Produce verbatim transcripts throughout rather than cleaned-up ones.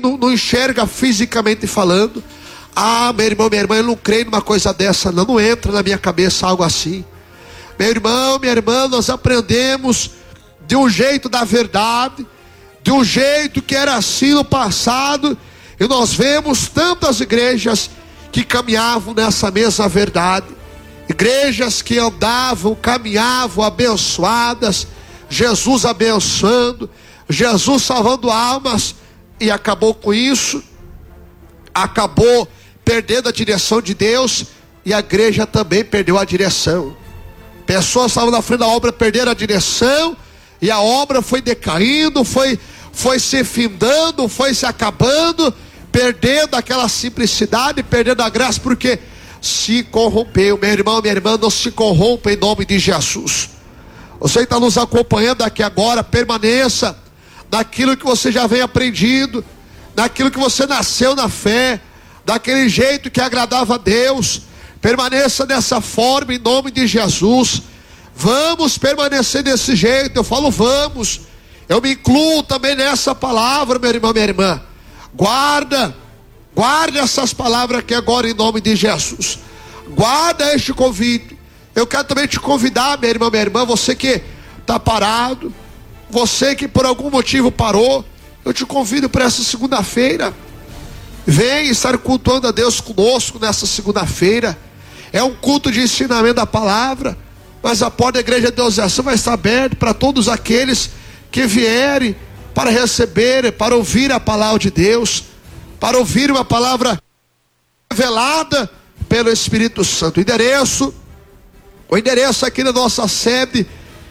não, não enxerga fisicamente falando. Ah, meu irmão, minha irmã, eu não creio numa coisa dessa, não, não entra na minha cabeça algo assim. Meu irmão, minha irmã, nós aprendemos de um jeito da verdade, de um jeito que era assim no passado, e nós vemos tantas igrejas que caminhavam nessa mesma verdade, igrejas que andavam, caminhavam abençoadas, Jesus abençoando, Jesus salvando almas, e acabou com isso, acabou perdendo a direção de Deus, e a igreja também perdeu a direção. Pessoas estavam na frente da obra, perderam a direção, e a obra foi decaindo, foi, foi se findando, foi se acabando, perdendo aquela simplicidade, perdendo a graça, porque se corrompeu. Meu irmão, minha irmã, não se corrompa em nome de Jesus. Você está nos acompanhando aqui agora, permaneça naquilo que você já vem aprendido, naquilo que você nasceu na fé, daquele jeito que agradava a Deus. Permaneça dessa forma em nome de Jesus. Vamos permanecer desse jeito. Eu falo vamos, eu me incluo também nessa palavra, meu irmão, minha irmã. Guarda, guarda essas palavras aqui agora em nome de Jesus. Guarda este convite. Eu quero também te convidar, meu irmão, minha irmã, você que está parado, você que por algum motivo parou, eu te convido para essa segunda-feira. Vem estar cultuando a Deus conosco nessa segunda-feira. É um culto de ensinamento da palavra, mas a porta da igreja de Deus vai estar aberta para todos aqueles que vierem para receber, para ouvir a palavra de Deus, para ouvir uma palavra revelada pelo Espírito Santo. O endereço, o endereço aqui na nossa sede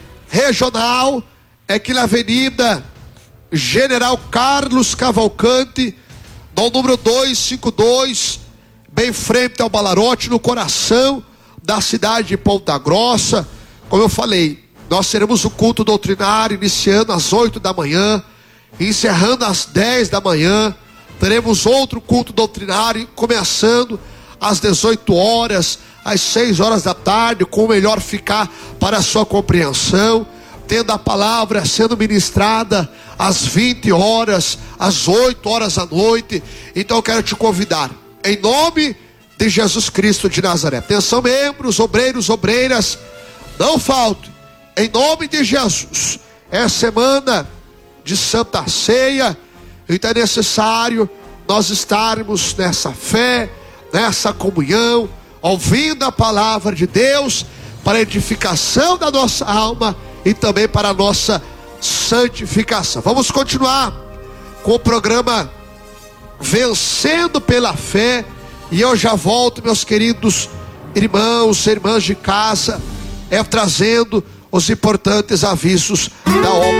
regional é aqui na Avenida General Carlos Cavalcante, no número duzentos e cinquenta e dois, bem frente ao Balarote, no coração da cidade de Ponta Grossa. Como eu falei, nós teremos o culto doutrinário iniciando às oito da manhã, encerrando às dez da manhã. Teremos outro culto doutrinário começando às dezoito horas, às seis horas da tarde, com o melhor ficar para a sua compreensão, tendo a palavra sendo ministrada às vinte horas, às oito horas da noite. Então eu quero te convidar, em nome de Jesus Cristo de Nazaré. Atenção, membros, obreiros, obreiras, não falte, em nome de Jesus. É semana de Santa Ceia, então é necessário nós estarmos nessa fé, nessa comunhão, ouvindo a palavra de Deus, para a edificação da nossa alma e também para a nossa santificação. Vamos continuar com o programa Vencendo pela Fé, e eu já volto, meus queridos irmãos e irmãs de casa, é trazendo os importantes avisos da obra.